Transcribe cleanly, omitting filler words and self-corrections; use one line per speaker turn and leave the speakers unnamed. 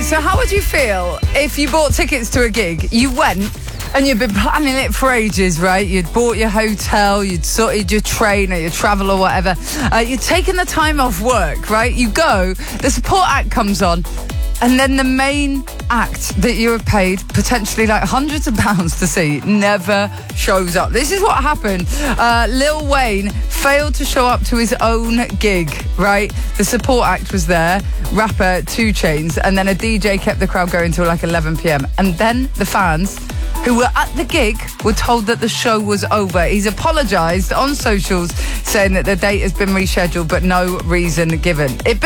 So how would you feel if you bought tickets to a gig, you went, and you've been planning it for ages, right? You'd bought your hotel, you'd sorted your train or your travel or whatever. You'd taken the time off work, right? You go, the support act comes on, and then the main act that you were paid potentially like hundreds of pounds to see never shows up. This is what happened. Lil Wayne failed to show up to his own gig, right? The support act was there, rapper 2 Chainz, and then a DJ kept the crowd going till like 11 p.m. And then the fans who were at the gig were told that the show was over. He's apologised on socials, saying that the date has been rescheduled, but no reason given.